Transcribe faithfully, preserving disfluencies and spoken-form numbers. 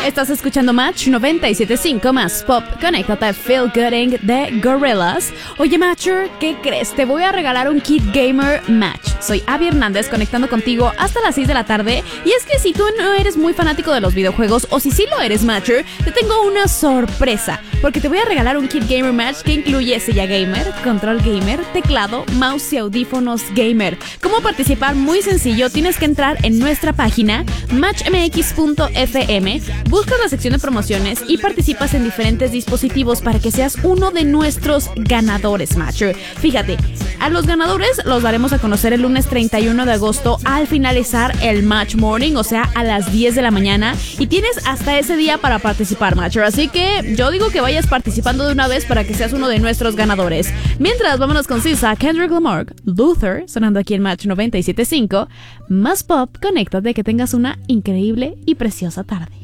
Estás escuchando Match noventa y siete punto cinco más Pop. Conéctate a Feel Gooding de Gorillaz. Oye, Matcher, ¿qué crees? Te voy a regalar un kit gamer Match. Soy Abby Hernández conectando contigo hasta las seis de la tarde. Y es que si tú no eres muy fanático de los videojuegos, o si sí lo eres, Matcher, te tengo una sorpresa. Porque te voy a regalar un kit gamer Match que incluye silla gamer, control gamer, teclado, mouse y audífonos gamer. ¿Cómo participar? Muy sencillo. Tienes que entrar en nuestra página match m x punto f m, buscas la sección de promociones y participas en diferentes dispositivos para que seas uno de nuestros ganadores, Matcher. Fíjate, a los ganadores los daremos a conocer el lunes treinta y uno de agosto al finalizar el Match Morning, o sea, a las diez de la mañana, y tienes hasta ese día para participar, Matcher. Así que yo digo que vayas participando de una vez para que seas uno de nuestros ganadores. Mientras, vámonos con S Z A, Kendrick Lamar, Luther, sonando aquí en Match noventa y siete punto cinco, más Pop. Conéctate, que tengas una increíble y preciosa tarde.